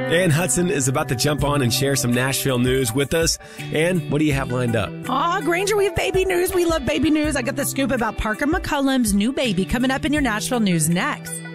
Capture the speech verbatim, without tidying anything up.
Ann Hudson is about to jump on and share some Nashville news with us. Ann, what do you have lined up? Aw, Granger, we have baby news. We love baby news. I got the scoop about Parker McCollum's new baby coming up in your Nashville news next.